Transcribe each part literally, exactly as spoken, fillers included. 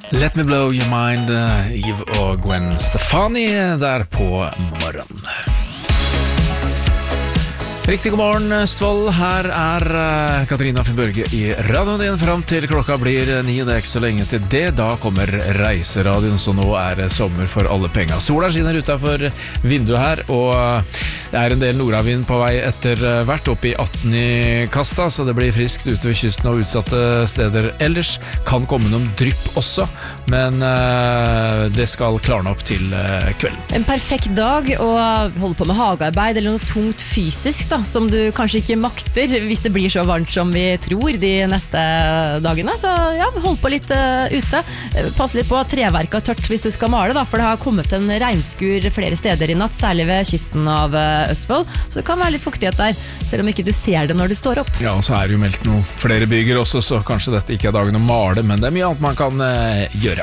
Let me blow your mind, Eve og Gwen Stefani der på morgen. Riktig god morgen, Østfold. Her er Katarina Finnbørge i radioen din frem til klokka blir ni. Det er ikke så lenge til det. Da kommer reiseradioen, så nå er det sommer for alle penger. Sola skinner utenfor vinduet her, og det er en del nordavind på vei etter hvert, opp i atten i kasta, så det blir friskt ute ved kysten og utsatte steder ellers. Kan komme noen drypp også, men det skal klarne opp til kvelden. En perfekt dag å holde på med hagearbeid eller noe tungt fysisk da, som du kanskje ikke makter hvis det blir så varmt som vi tror de neste dagene. Så ja, hold på litt uh, ute. Pass litt på at treverket er tørt hvis du skal male da, for det har kommet en regnskur flere steder i natt, særlig ved kysten av uh, Østfold. Så det kan være litt fuktighet der, selv om ikke du ser det når du står opp. Ja, og så er det jo meldt noe flere byger også, så kanskje dette ikke er dagen å male, men det er mye annet man kan uh, gjøre.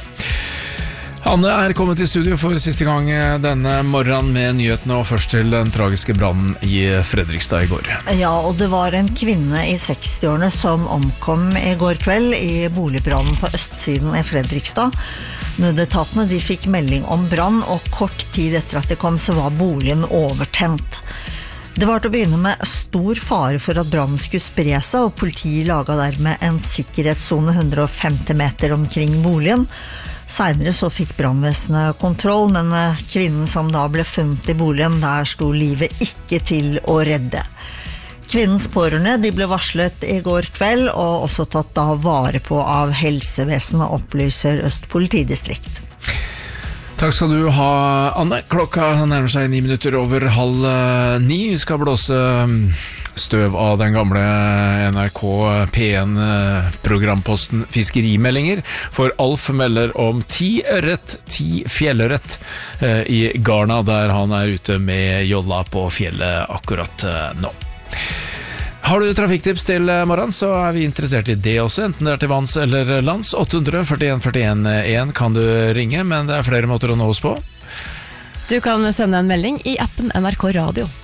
Anne er kommet til studio for siste gang denne morgenen med nyhetene, og først til den tragiske brannen i Fredrikstad i går. Ja, og det var en kvinne i sekstiårene som omkom i går kveld i boligbrannen på østsiden i Fredrikstad. Nødetatene de fikk melding om brann, og kort tid etter at de kom så var boligen overtent. Det var til å begynne med stor fare for at brannen skulle spre seg, og politiet laget dermed en sikkerhetszone hundre og femti meter omkring boligen. Senere så fikk brannvesenet kontroll, men kvinnen som da ble funnet i boligen, der sto livet ikke til å redde. Kvinnens pårørende de ble varslet i går kveld, og også tatt da vare på av helsevesenet, opplyser Øst politidistrikt. Takk skal du ha, Anne. Klokka nærmer seg ni minutter over halv ni. Vi skal blåse støv av den gamle N R K P en-programposten Fiskerimeldinger, for Alf melder om ti ørret, ti fjellørret i Garna, der han er ute med jolla på fjellet akkurat nå. Har du trafikktips til morgen, så er vi interessert i det også, enten det er til vanns eller lands. åtte hundre førtien førtien én kan du ringe, men det er flere måter å nå oss på. Du kan sende en melding i appen N R K Radio.